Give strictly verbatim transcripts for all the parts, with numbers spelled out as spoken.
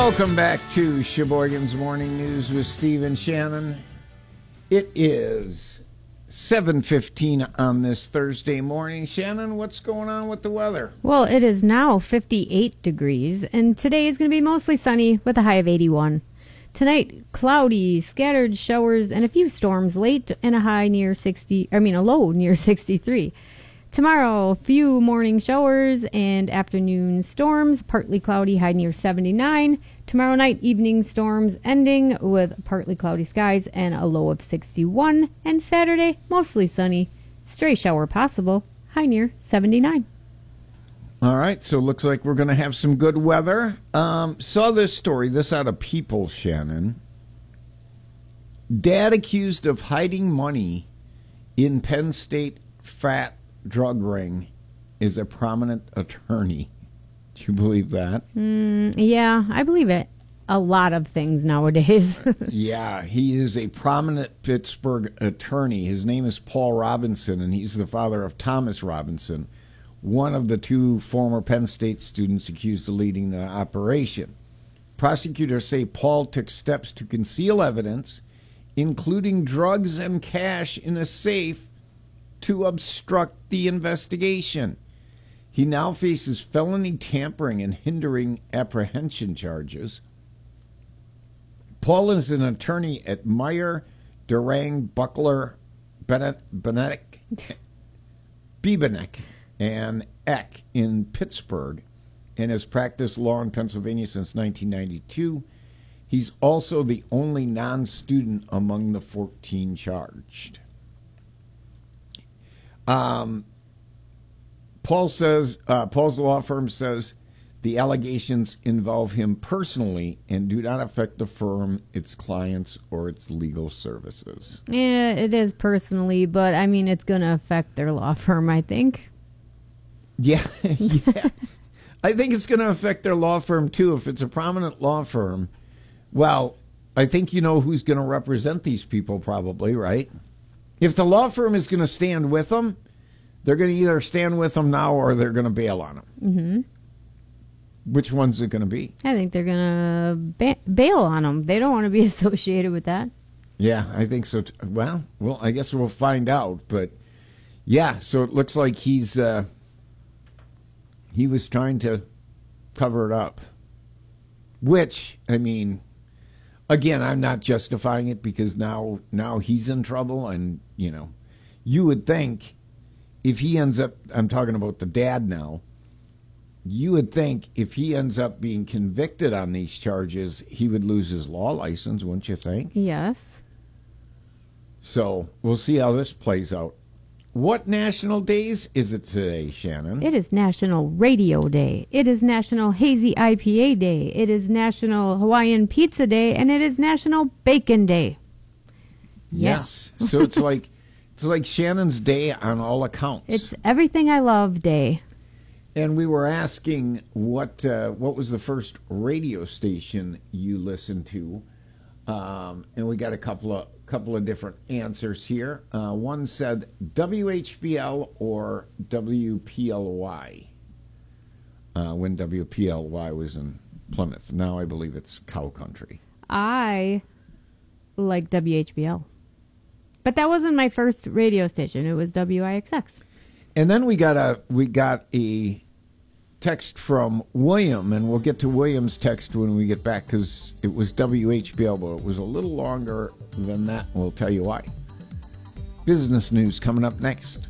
Welcome back to Sheboygan's Morning News with Steve and Shannon. It is seven fifteen on this Thursday morning. Shannon, what's going on with the weather? Well, it is now fifty-eight degrees, and today is going to be mostly sunny with a high of eighty-one. Tonight, cloudy, scattered showers, and a few storms late, and a high near sixty, I mean a low near sixty-three. Tomorrow, a few morning showers and afternoon storms, partly cloudy, high near seventy-nine. Tomorrow night, evening storms ending with partly cloudy skies and a low of sixty-one. And Saturday, mostly sunny, stray shower possible, high near seventy-nine. All right, so it looks like we're going to have some good weather. Um, saw this story, this out of People, Shannon. Dad accused of hiding money in Penn State frat drug ring is a prominent attorney. Do you believe that? Mm, yeah, I believe it. A lot of things nowadays. Yeah, he is a prominent Pittsburgh attorney. His name is Paul Robinson, and he's the father of Thomas Robinson, one of the two former Penn State students accused of leading the operation. Prosecutors say Paul took steps to conceal evidence, including drugs and cash in a safe, to obstruct the investigation. He now faces felony tampering and hindering apprehension charges. Paul is an attorney at Meyer, Durang, Buckler, Bennett, Benedict, Biebenek, and Eck in Pittsburgh, and has practiced law in Pennsylvania since nineteen ninety-two. He's also the only non-student among the fourteen charged. Um, Paul says, uh, Paul's law firm says the allegations involve him personally and do not affect the firm, its clients, or its legal services. Yeah, it is personally, but I mean, it's going to affect their law firm, I think. Yeah, yeah. I think it's going to affect their law firm, too. If it's a prominent law firm, well, I think you know who's going to represent these people probably, right? If the law firm is going to stand with them, they're going to either stand with them now or they're going to bail on them. Mm-hmm. Which one's it going to be? I think they're going to ba- bail on them. They don't want to be associated with that. Yeah, I think so. T- well, well, I guess we'll find out. But, yeah, so it looks like he's uh, he was trying to cover it up. Which, I mean, again, I'm not justifying it because now now he's in trouble. And, you know, you would think if he ends up, I'm talking about the dad now, you would think if he ends up being convicted on these charges, he would lose his law license, wouldn't you think? Yes. So we'll see how this plays out. What national days is it today, Shannon? It is National Radio Day. It is National Hazy I P A Day. It is National Hawaiian Pizza Day. And it is National Bacon Day. Yes. yes. So it's like it's like Shannon's day on all accounts. It's everything I love day. And we were asking what uh, what was the first radio station you listened to, um, and we got a couple of couple of different answers here. Uh, one said W H B L or W P L Y uh, when W P L Y was in Plymouth. Now I believe it's Cow Country. I like W H B L, but that wasn't my first radio station. It was W I X X. And then we got a we got a text from William, and we'll get to William's text when we get back because it was W H B L, but it was a little longer than that. We'll tell you why. Business news coming up next.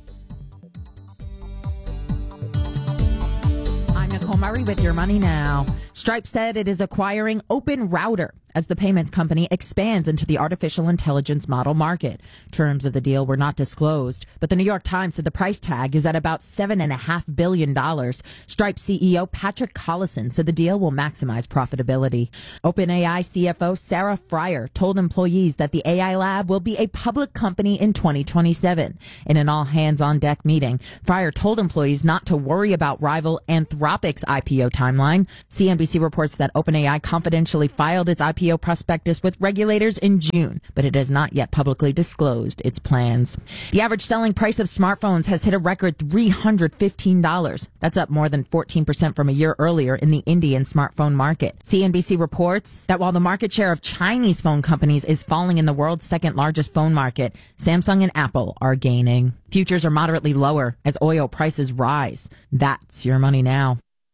I'm Nicole Murray with Your Money Now. Stripe said it is acquiring Open Router as the payments company expands into the artificial intelligence model market. Terms of the deal were not disclosed, but the New York Times said the price tag is at about seven point five billion dollars. Stripe C E O Patrick Collison said the deal will maximize profitability. OpenAI C F O Sarah Friar told employees that the A I lab will be a public company in twenty twenty-seven. In an all-hands-on-deck meeting, Friar told employees not to worry about rival Anthropic's I P O timeline. C N B C reports that OpenAI confidentially filed its I P O P O prospectus with regulators in June, but it has not yet publicly disclosed its plans. The average selling price of smartphones has hit a record three hundred fifteen dollars. That's up more than fourteen percent from a year earlier in the Indian smartphone market. C N B C reports that while the market share of Chinese phone companies is falling in the world's second largest phone market, Samsung and Apple are gaining. Futures are moderately lower as oil prices rise. That's your money now.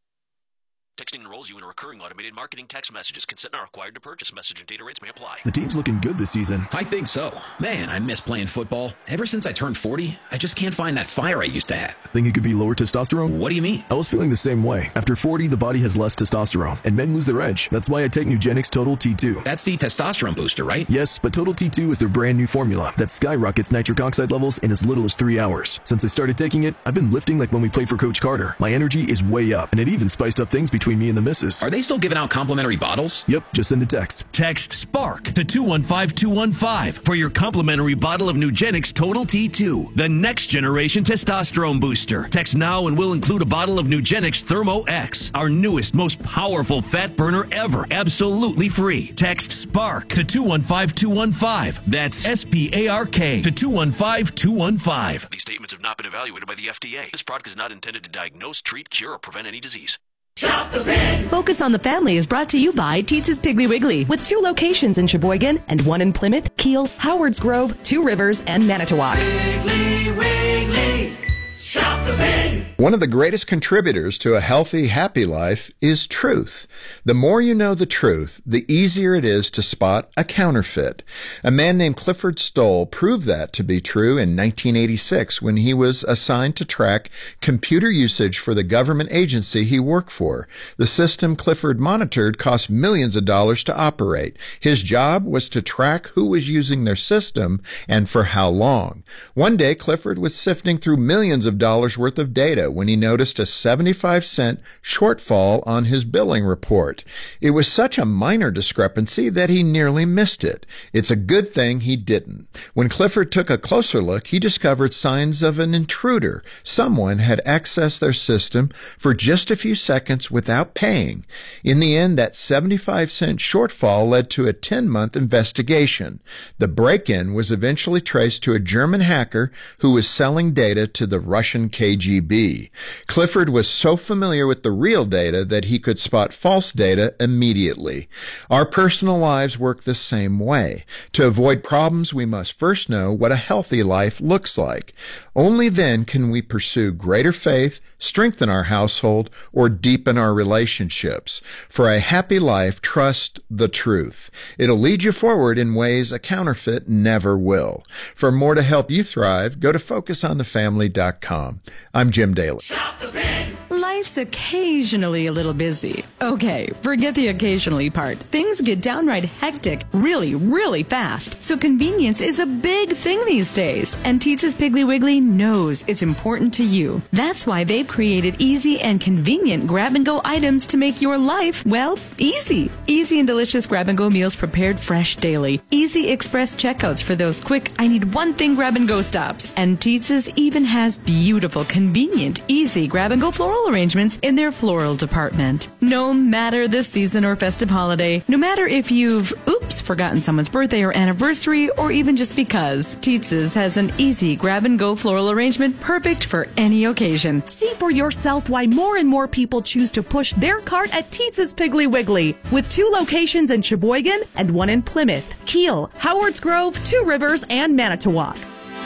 Texting enrolls you in a recurring automated marketing text messages. Consent not required to purchase. Message and data rates may apply. The team's looking good this season. I think so. Man, I miss playing football. Ever since I turned forty, I just can't find that fire I used to have. Think it could be lower testosterone? What do you mean? I was feeling the same way. After forty, the body has less testosterone, and men lose their edge. That's why I take Nugenix Total T two. That's the testosterone booster, right? Yes, but Total T two is their brand new formula that skyrockets nitric oxide levels in as little as three hours. Since I started taking it, I've been lifting like when we played for Coach Carter. My energy is way up, and it even spiced up things between me and the missus. Are they still giving out complimentary bottles? Yep, just send a text. Text SPARK to two one five two one five for your complimentary bottle of Nugenix Total T two, the next generation testosterone booster. Text now and we'll include a bottle of Nugenix Thermo X, our newest, most powerful fat burner ever, absolutely free. Text SPARK to two one five two one five. That's S P A R K to two one five two one five. These statements have not been evaluated by the F D A. This product is not intended to diagnose, treat, cure, or prevent any disease. Shop the Pig! Focus on the Family is brought to you by Teetz's Piggly Wiggly, with two locations in Sheboygan and one in Plymouth, Kiel, Howards Grove, Two Rivers, and Manitowoc. Piggly Wiggly, shop the pig! One of the greatest contributors to a healthy, happy life is truth. The more you know the truth, the easier it is to spot a counterfeit. A man named Clifford Stoll proved that to be true in nineteen eighty-six when he was assigned to track computer usage for the government agency he worked for. The system Clifford monitored cost millions of dollars to operate. His job was to track who was using their system and for how long. One day, Clifford was sifting through millions of dollars worth of data when he noticed a seventy-five cent shortfall on his billing report. It was such a minor discrepancy that he nearly missed it. It's a good thing he didn't. When Clifford took a closer look, he discovered signs of an intruder. Someone had accessed their system for just a few seconds without paying. In the end, that seventy-five cent shortfall led to a ten-month investigation. The break-in was eventually traced to a German hacker who was selling data to the Russian K G B. Clifford was so familiar with the real data that he could spot false data immediately. Our personal lives work the same way. To avoid problems, we must first know what a healthy life looks like. Only then can we pursue greater faith, strengthen our household, or deepen our relationships. For a happy life, trust the truth. It'll lead you forward in ways a counterfeit never will. For more to help you thrive, go to focus on the family dot com. I'm Jim Daly. Shop the Pig! Life's occasionally a little busy. Okay, forget the occasionally part. Things get downright hectic really, really fast. So convenience is a big thing these days. And Teetz's Piggly Wiggly knows it's important to you. That's why they've created easy and convenient grab-and-go items to make your life, well, easy. Easy and delicious grab-and-go meals prepared fresh daily. Easy express checkouts for those quick, I need one thing grab-and-go stops. And Teetz's even has beautiful, convenient, easy grab-and-go floral arrangements in their floral department. No matter the season or festive holiday, no matter if you've, oops, forgotten someone's birthday or anniversary, or even just because, Teetz's has an easy grab-and-go floral arrangement perfect for any occasion. See for yourself why more and more people choose to push their cart at Teetz's Piggly Wiggly, with two locations in Sheboygan and one in Plymouth, Kiel, Howards Grove, Two Rivers, and Manitowoc.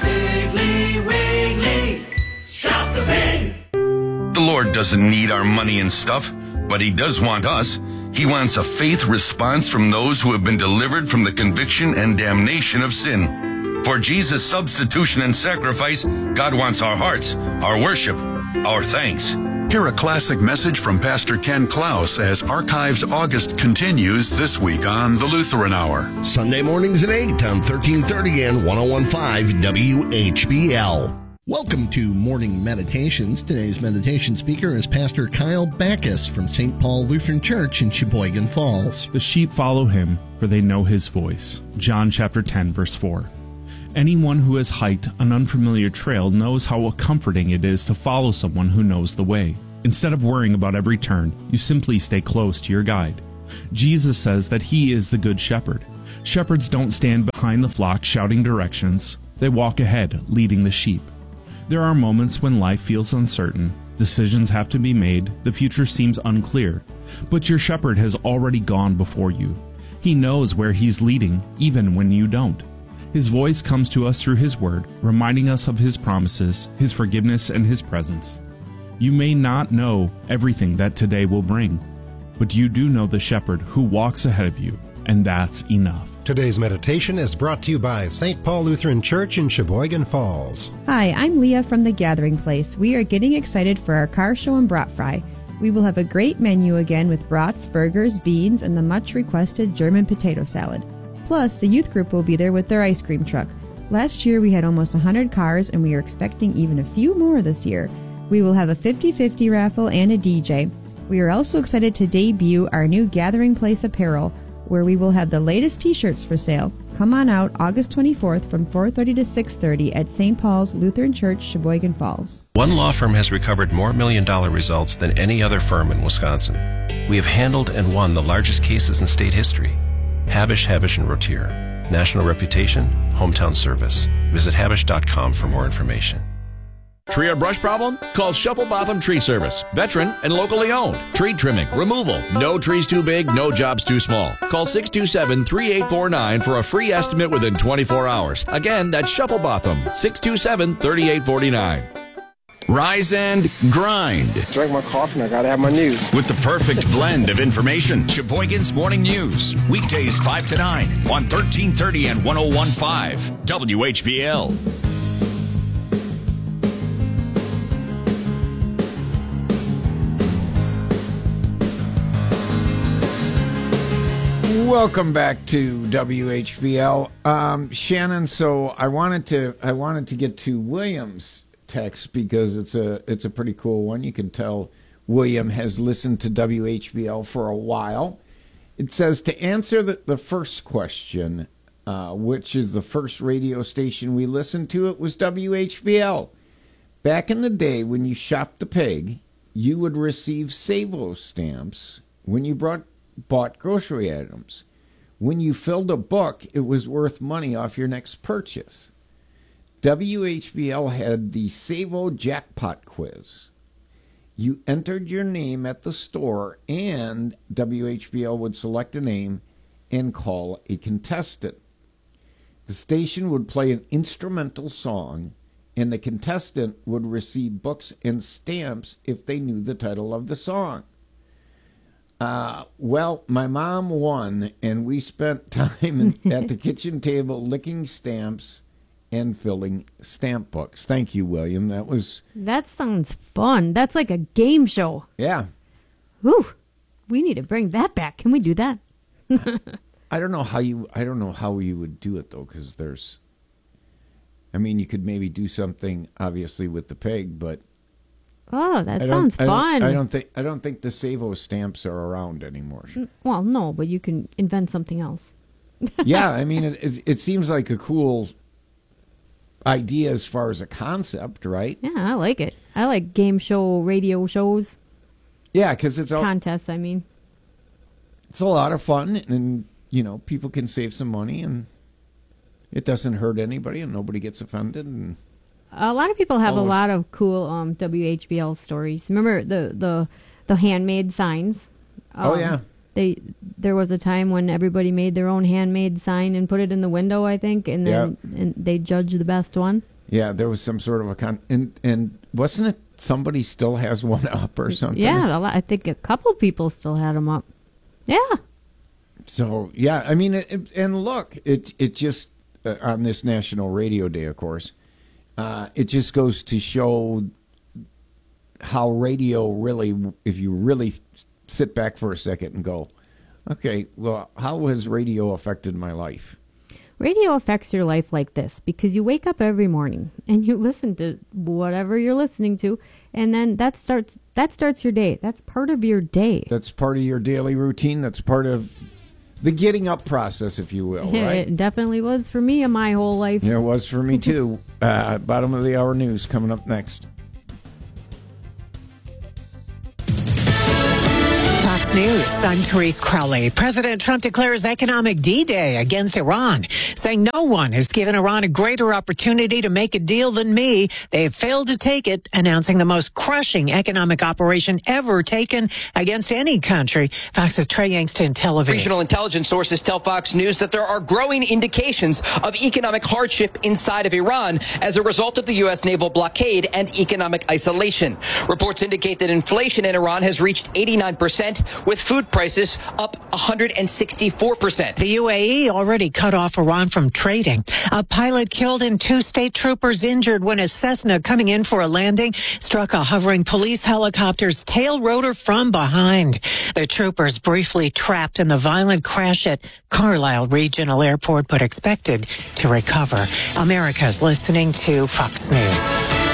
Piggly Wiggly, shop the pig! The Lord doesn't need our money and stuff, but He does want us. He wants a faith response from those who have been delivered from the conviction and damnation of sin. For Jesus' substitution and sacrifice, God wants our hearts, our worship, our thanks. Hear a classic message from Pastor Ken Klaus as Archives August continues this week on the Lutheran Hour. Sunday mornings at eight on thirteen thirty and ten fifteen W H B L. Welcome to Morning Meditations. Today's meditation speaker is Pastor Kyle Backus from Saint Paul Lutheran Church in Sheboygan Falls. The sheep follow him, for they know his voice. John chapter ten, verse four. Anyone who has hiked an unfamiliar trail knows how comforting it is to follow someone who knows the way. Instead of worrying about every turn, you simply stay close to your guide. Jesus says that he is the good shepherd. Shepherds don't stand behind the flock shouting directions. They walk ahead, leading the sheep. There are moments when life feels uncertain. Decisions have to be made. The future seems unclear. But your shepherd has already gone before you. He knows where he's leading, even when you don't. His voice comes to us through his word, reminding us of his promises, his forgiveness, and his presence. You may not know everything that today will bring, but you do know the shepherd who walks ahead of you, and that's enough. Today's meditation is brought to you by Saint Paul Lutheran Church in Sheboygan Falls. Hi, I'm Leah from The Gathering Place. We are getting excited for our car show and brat fry. We will have a great menu again with brats, burgers, beans, and the much-requested German potato salad. Plus, the youth group will be there with their ice cream truck. Last year we had almost one hundred cars, and we are expecting even a few more this year. We will have a fifty-fifty raffle and a D J. We are also excited to debut our new Gathering Place apparel, where we will have the latest t-shirts for sale. Come on out August twenty-fourth from four thirty to six thirty at Saint Paul's Lutheran Church, Sheboygan Falls. One law firm has recovered more million-dollar results than any other firm in Wisconsin. We have handled and won the largest cases in state history. Habish, Habish and Rotier. National reputation, hometown service. Visit habish dot com for more information. Tree or brush problem? Call Shuffle Botham Tree Service. Veteran and locally owned. Tree trimming, removal. No trees too big, no jobs too small. Call six two seven, three eight four nine for a free estimate within twenty-four hours. Again, that's Shuffle Botham. six two seven, three eight four nine. Rise and grind. Drink my coffee and I gotta have my news. With the perfect blend of information. Sheboygan's Morning News. Weekdays five to nine on thirteen thirty and one oh one point five W H B L. Welcome back to W H B L, um, Shannon. So I wanted to I wanted to get to William's text because it's a it's a pretty cool one. You can tell William has listened to W H B L for a while. It says to answer the, the first question, uh, which is the first radio station we listened to, it was W H B L. Back in the day when you shopped the pig, you would receive Savo stamps when you brought. bought grocery items. When you filled a book, it was worth money off your next purchase. W H B L had the Savo Jackpot Quiz. You entered your name at the store, and W H B L would select a name and call a contestant. The station would play an instrumental song, and the contestant would receive books and stamps if they knew the title of the song. Uh, well, my mom won, and we spent time in, at the kitchen table licking stamps and filling stamp books. Thank you, William. That was... That sounds fun. That's like a game show. Yeah. Whew. We need to bring that back. Can we do that? I don't know how you, I don't know how you would do it, though, because there's... I mean, you could maybe do something, obviously, with the pig, but... Oh, that sounds I fun. I don't think I don't think the Savo stamps are around anymore. Well, no, but you can invent something else. Yeah, I mean, it, it it seems like a cool idea as far as a concept, right? Yeah, I like it. I like game show radio shows. Yeah, because it's all contests. I mean, it's a lot of fun, and you know, people can save some money, and it doesn't hurt anybody, and nobody gets offended, and. A lot of people have Oh. a lot of cool um, W H B L stories. Remember the the, the handmade signs? Um, Oh, yeah. They there was a time when everybody made their own handmade sign and put it in the window, I think, and then and they judged the best one. Yeah, there was some sort of a con, and and wasn't it somebody still has one up or something? Yeah, a lot, I think a couple people still had them up. Yeah. So yeah, I mean, it, it, and look, it it just uh, on this National Radio Day, of course, uh, it just goes to show how radio really, if you really sit back for a second and go, okay, well, how has radio affected my life? Radio affects your life like this because you wake up every morning and you listen to whatever you're listening to, and then that starts that starts your day. That's part of your day. That's part of your daily routine. That's part of the getting up process, if you will, right? It definitely was for me in my whole life. Yeah, it was for me too. uh, bottom of the hour news coming up next. Talk Fox News, I'm Therese Crowley. President Trump declares economic D-Day against Iran, saying no one has given Iran a greater opportunity to make a deal than me. They have failed to take it, announcing the most crushing economic operation ever taken against any country. Fox's Trey Yangston, Tel Aviv. Regional intelligence sources tell Fox News that there are growing indications of economic hardship inside of Iran as a result of the U S naval blockade and economic isolation. Reports indicate that inflation in Iran has reached eighty-nine percent, with food prices up one hundred sixty-four percent. The U A E already cut off Iran from trading. A pilot killed and two state troopers injured when a Cessna coming in for a landing struck a hovering police helicopter's tail rotor from behind. The troopers briefly trapped in the violent crash at Carlisle Regional Airport, but expected to recover. America's listening to Fox News.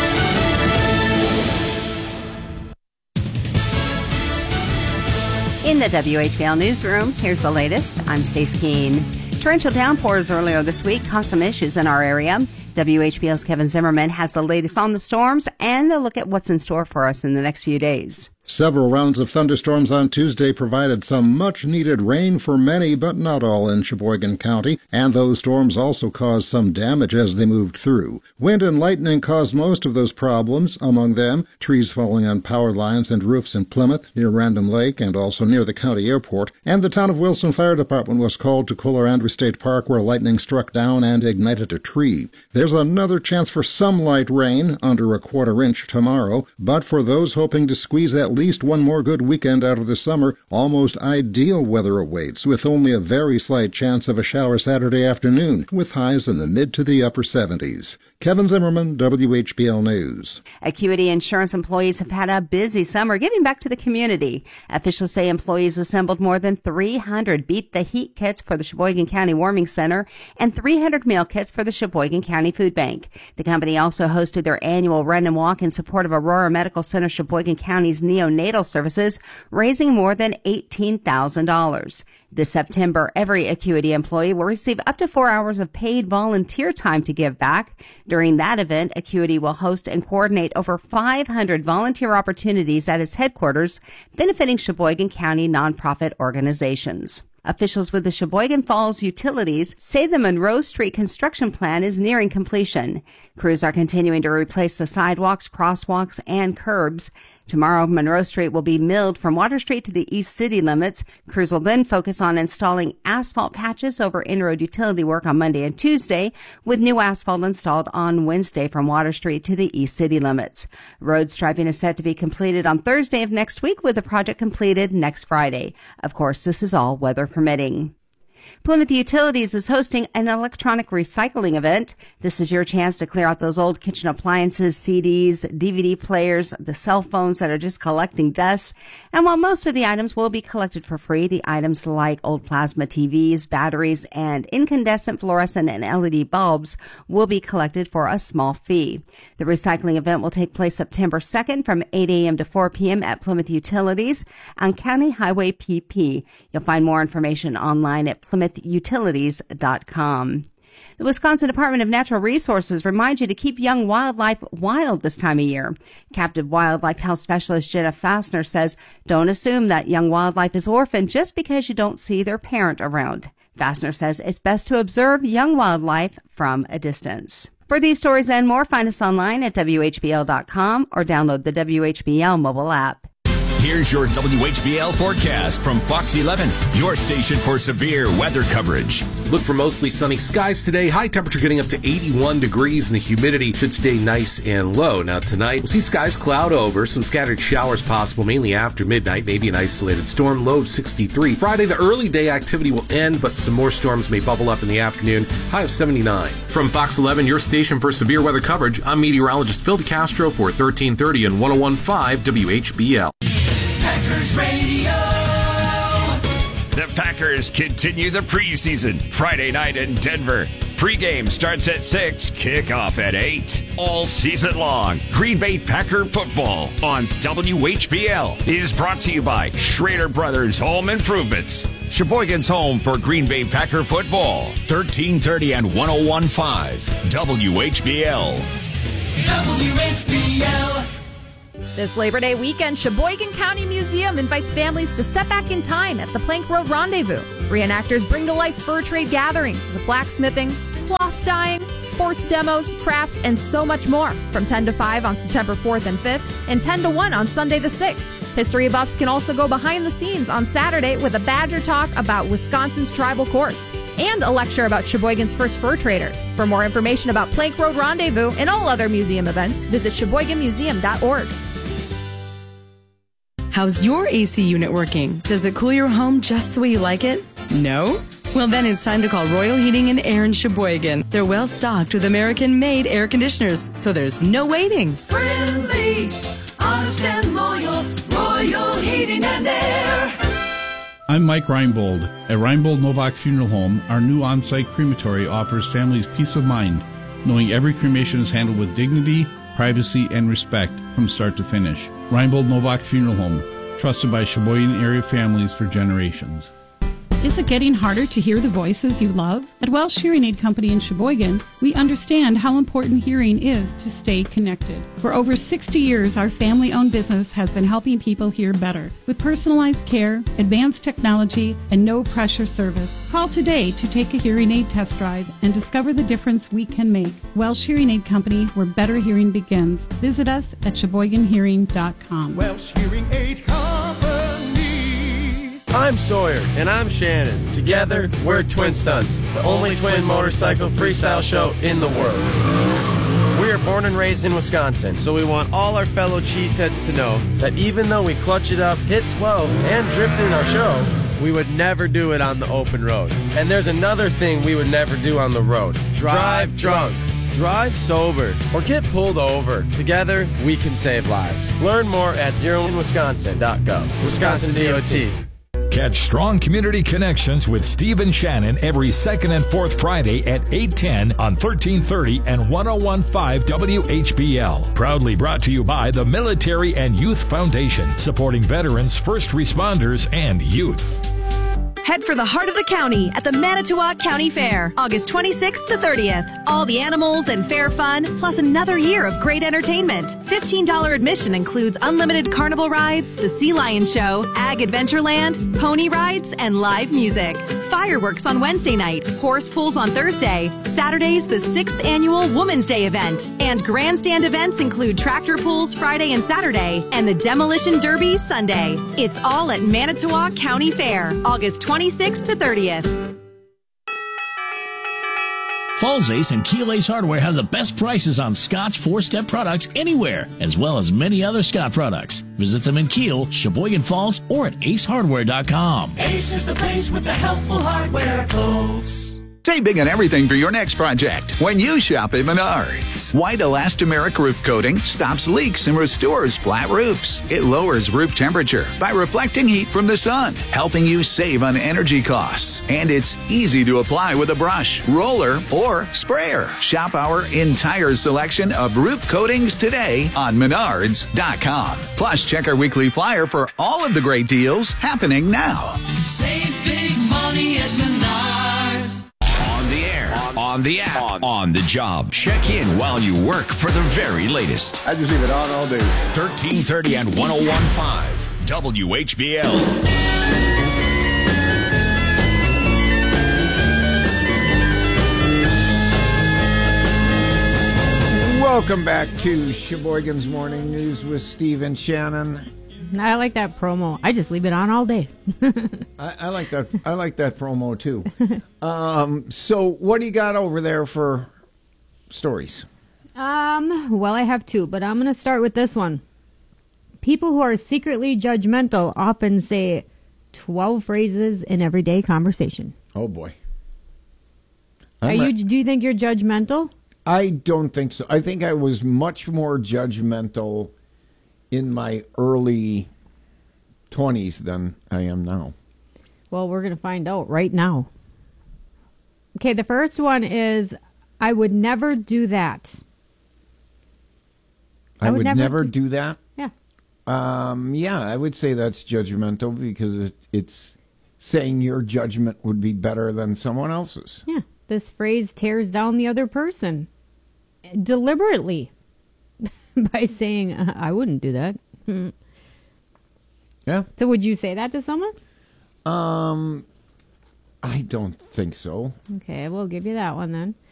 In the W H B L newsroom, here's the latest. I'm Stace Keene. Torrential downpours earlier this week caused some issues in our area. W H B L's Kevin Zimmerman has the latest on the storms and a look at what's in store for us in the next few days. Several rounds of thunderstorms on Tuesday provided some much-needed rain for many, but not all in Sheboygan County, and those storms also caused some damage as they moved through. Wind and lightning caused most of those problems, among them trees falling on power lines and roofs in Plymouth, near Random Lake, and also near the county airport, and the town of Wilson Fire Department was called to Kohler-Andrews State Park where lightning struck down and ignited a tree. There's another chance for some light rain, under a quarter inch tomorrow, but for those hoping to squeeze at least one more good weekend out of the summer, almost ideal weather awaits, with only a very slight chance of a shower Saturday afternoon, with highs in the mid to the upper seventies. Kevin Zimmerman, W H B L News. Acuity Insurance employees have had a busy summer giving back to the community. Officials say employees assembled more than three hundred Beat the Heat kits for the Sheboygan County Warming Center and three hundred meal kits for the Sheboygan County Food Bank. The company also hosted their annual run and walk in support of Aurora Medical Center Sheboygan County's neonatal services, raising more than eighteen thousand dollars. This September, every Acuity employee will receive up to four hours of paid volunteer time to give back. During that event, Acuity will host and coordinate over five hundred volunteer opportunities at its headquarters, benefiting Sheboygan County nonprofit organizations. Officials with the Sheboygan Falls Utilities say the Monroe Street construction plan is nearing completion. Crews are continuing to replace the sidewalks, crosswalks, and curbs. Tomorrow, Monroe Street will be milled from Water Street to the east city limits. Crews will then focus on installing asphalt patches over in-road utility work on Monday and Tuesday, with new asphalt installed on Wednesday from Water Street to the east city limits. Road striping is set to be completed on Thursday of next week, with the project completed next Friday. Of course, this is all weather permitting. Plymouth Utilities is hosting an electronic recycling event. This is your chance to clear out those old kitchen appliances, C Ds, D V D players, the cell phones that are just collecting dust. And while most of the items will be collected for free, the items like old plasma T Vs, batteries, and incandescent fluorescent and L E D bulbs will be collected for a small fee. The recycling event will take place September second from eight a.m. to four p.m. at Plymouth Utilities on County Highway P P. You'll find more information online at plymouth utilities dot com. The Wisconsin Department of Natural Resources reminds you to keep young wildlife wild this time of year. Captive wildlife health specialist Jenna Fassner says, don't assume that young wildlife is orphaned just because you don't see their parent around. Fassner says it's best to observe young wildlife from a distance. For these stories and more, find us online at W H B L dot com or download the W H B L mobile app. Here's your W H B L forecast from Fox eleven, your station for severe weather coverage. Look for mostly sunny skies today. High temperature getting up to eighty-one degrees, and the humidity should stay nice and low. Now tonight, we'll see skies cloud over, some scattered showers possible, mainly after midnight, maybe an isolated storm, low of sixty-three. Friday, the early day activity will end, but some more storms may bubble up in the afternoon, high of seventy-nine. From Fox eleven, your station for severe weather coverage, I'm meteorologist Phil DeCastro for thirteen thirty and one oh one point five W H B L. Packers Radio. The Packers continue the preseason Friday night in Denver. Pre-game starts at six, kickoff at eight. All season long, Green Bay Packer football on W H B L is brought to you by Schrader Brothers Home Improvements, Sheboygan's home for Green Bay Packer football. thirteen thirty and one oh one point five W H B L. W H B L. This Labor Day weekend, Sheboygan County Museum invites families to step back in time at the Plank Road Rendezvous. Reenactors bring to life fur trade gatherings with blacksmithing, cloth dyeing, sports demos, crafts, and so much more from ten to five on September fourth and fifth and ten to one on Sunday the sixth. History buffs can also go behind the scenes on Saturday with a Badger talk about Wisconsin's tribal courts and a lecture about Sheboygan's first fur trader. For more information about Plank Road Rendezvous and all other museum events, visit sheboygan museum dot org. How's your A C unit working? Does it cool your home just the way you like it? No? Well, then it's time to call Royal Heating and Air in Sheboygan. They're well stocked with American-made air conditioners, so there's no waiting. Friendly, honest and loyal, Royal Heating and Air. I'm Mike Reinbold. At Reinbold Novak Funeral Home, our new on-site crematory offers families peace of mind, knowing every cremation is handled with dignity, privacy, and respect from start to finish. Reinbold Novak Funeral Home, trusted by Sheboygan area families for generations. Is it getting harder to hear the voices you love? At Welsh Hearing Aid Company in Sheboygan, we understand how important hearing is to stay connected. For over sixty years, our family-owned business has been helping people hear better. With personalized care, advanced technology, and no-pressure service. Call today to take a hearing aid test drive and discover the difference we can make. Welsh Hearing Aid Company, where better hearing begins. Visit us at sheboygan hearing dot com. Welsh Hearing Aid Company. I'm Sawyer, and I'm Shannon. Together, we're Twin Stunts, the only twin motorcycle freestyle show in the world. We are born and raised in Wisconsin, so we want all our fellow cheeseheads to know that even though we clutch it up, hit twelve, and drift in our show, we would never do it on the open road. And there's another thing we would never do on the road. Drive drunk. Drive sober or get pulled over. Together, we can save lives. Learn more at zero in wisconsin dot gov. Wisconsin D O T. Catch Strong Community Connections with Steve and Shannon every second and fourth Friday at eight ten on thirteen thirty and ten fifteen W H B L. Proudly brought to you by the Military and Youth Foundation, supporting veterans, first responders, and youth. Head for the heart of the county at the Manitowoc County Fair, August twenty-sixth to thirtieth. All the animals and fair fun, plus another year of great entertainment. fifteen dollars admission includes unlimited carnival rides, the Sea Lion Show, Ag Adventureland, pony rides, and live music. Fireworks on Wednesday night, horse pulls on Thursday. Saturday's the sixth annual Women's Day event. And grandstand events include tractor pulls Friday and Saturday, and the Demolition Derby Sunday. It's all at Manitowoc County Fair, August twenty-sixth to thirtieth. Falls Ace and Keel Ace Hardware have the best prices on Scott's four-step products anywhere, as well as many other Scott products. Visit them in Keel, Sheboygan Falls, or at ace hardware dot com. Ace is the place with the helpful hardware, folks. Save big on everything for your next project when you shop at Menards. White elastomeric roof coating stops leaks and restores flat roofs. It lowers roof temperature by reflecting heat from the sun, helping you save on energy costs. And it's easy to apply with a brush, roller, or sprayer. Shop our entire selection of roof coatings today on menards dot com. Plus, check our weekly flyer for all of the great deals happening now. Save big money at Menards. On the air, on the app, on, on the job. Check in while you work for the very latest. I just leave it on all day. thirteen thirty and ten fifteen W H B L. Welcome back to Sheboygan's Morning News with Steve and Shannon. I like that promo. I just leave it on all day. I, I like that. I like that promo too. Um, so, what do you got over there for stories? Um. Well, I have two, but I'm going to start with this one. People who are secretly judgmental often say twelve phrases in everyday conversation. Oh boy. Are I'm you? a- Do you think you're judgmental? I don't think so. I think I was much more judgmental in my early twenties than I am now. Well, we're going to find out right now. Okay, the first one is, I would never do that. I, would, never, do, do that. Yeah. Um, yeah, I would say that's judgmental because it, it's saying your judgment would be better than someone else's. Yeah. This phrase tears down the other person deliberately by saying, I wouldn't do that. Yeah. So would you say that to someone? Um, I don't think so. Okay, we'll give you that one then.